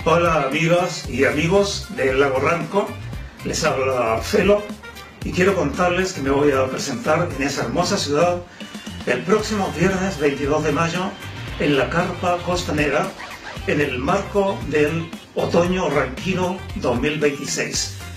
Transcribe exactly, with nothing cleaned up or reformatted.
Hola amigas y amigos del Lago Ranco, les habla Felo y quiero contarles que me voy a presentar en esa hermosa ciudad el próximo viernes veintidós de mayo en la Carpa Costanera en el marco del Otoño Ranquino dos mil veintiséis.